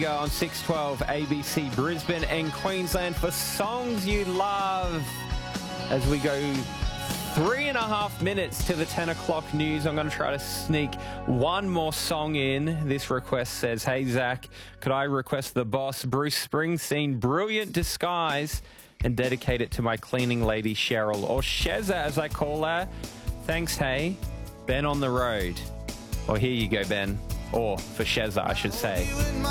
Go on 612 ABC Brisbane and Queensland for songs you love. As we go 3.5 minutes to the 10 o'clock news, I'm going to try to sneak one more song in. This request says, hey Zach, could I request the boss Bruce Springsteen Brilliant Disguise and dedicate it to my cleaning lady Cheryl, or Sheza as I call her. Thanks, hey. Ben on the road. Or here you go, Ben. Or for Sheza, I should say.